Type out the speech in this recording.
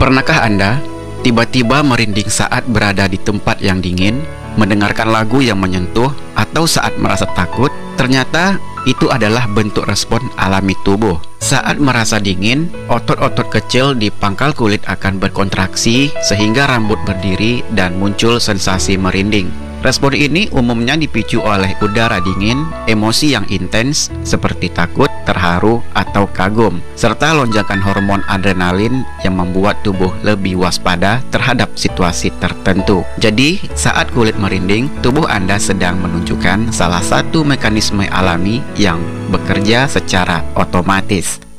Pernahkah Anda tiba-tiba merinding saat berada di tempat yang dingin, mendengarkan lagu yang menyentuh, atau saat merasa takut? Ternyata itu adalah bentuk respon alami tubuh. Saat merasa dingin, otot-otot kecil di pangkal kulit akan berkontraksi sehingga rambut berdiri dan muncul sensasi merinding. Respon ini umumnya dipicu oleh udara dingin, emosi yang intens seperti takut, terharu, atau kagum, serta lonjakan hormon adrenalin yang membuat tubuh lebih waspada terhadap situasi tertentu. Jadi, saat kulit merinding, tubuh Anda sedang menunjukkan salah satu mekanisme alami yang bekerja secara otomatis.